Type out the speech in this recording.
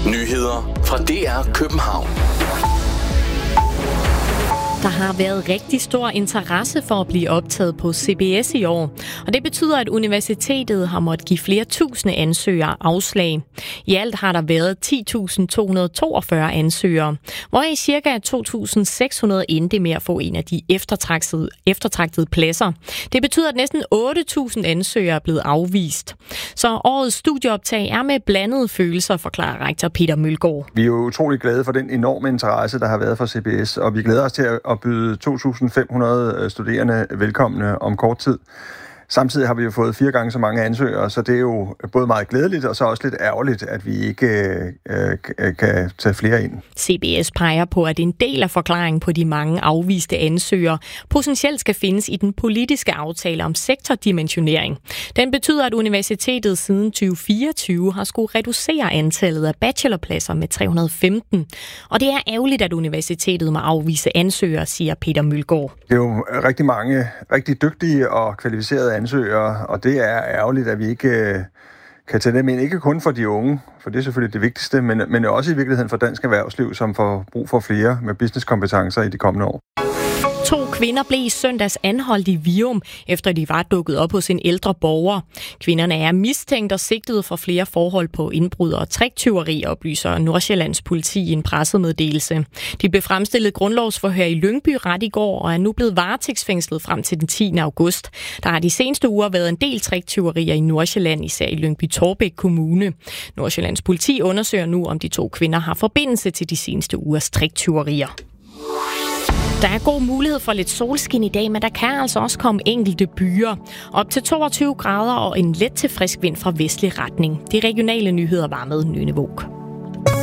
Nyheder fra DR København. Der har været rigtig stor interesse for at blive optaget på CBS i år, og det betyder, at universitetet har måttet give flere tusinde ansøgere afslag. I alt har der været 10.242 ansøgere, hvoraf ca. 2.600 endte med at få en af de eftertragtede pladser. Det betyder, at næsten 8.000 ansøgere er blevet afvist. Så årets studieoptag er med blandede følelser, forklarer rektor Peter Mølgaard. Vi er jo utrolig glade for den enorme interesse, der har været for CBS, og vi glæder os til at byde 2.500 studerende velkomne om kort tid. Samtidig har vi jo fået 4 gange så mange ansøgere, så det er jo både meget glædeligt og så også lidt ærgerligt, at vi ikke kan tage flere ind. CBS peger på, at en del af forklaringen på de mange afviste ansøgere potentielt skal findes i den politiske aftale om sektordimensionering. Den betyder, at universitetet siden 2024 har skulle reducere antallet af bachelorpladser med 315. Og det er ærgerligt, at universitetet må afvise ansøgere, siger Peter Mølgaard. Det er jo rigtig mange rigtig dygtige og kvalificerede ansøgere, og det er ærgerligt, at vi ikke kan tage dem ind. Ikke kun for de unge, for det er selvfølgelig det vigtigste, men også i virkeligheden for dansk erhvervsliv, som får brug for flere med businesskompetencer i de kommende år. 2 kvinder blev i søndags anholdt i Virum, efter de var dukket op hos en ældre borger. Kvinderne er mistænkt og sigtet for flere forhold på indbrud og tricktyveri, oplyser Nordsjællands politi i en pressemeddelelse. De blev fremstillet grundlovsforhør i Lyngby ret i går og er nu blevet varetægtsfængslet frem til den 10. august. Der har de seneste uger været en del tricktyverier i Nordsjælland, især i Lyngby-Taarbæk Kommune. Nordsjællands politi undersøger nu, om de 2 kvinder har forbindelse til de seneste ugers tricktyverier. Der er god mulighed for lidt solskin i dag, men der kan altså også komme enkelte byer. Op til 22 grader og en let til frisk vind fra vestlig retning. De regionale nyheder var med Nynne Våg.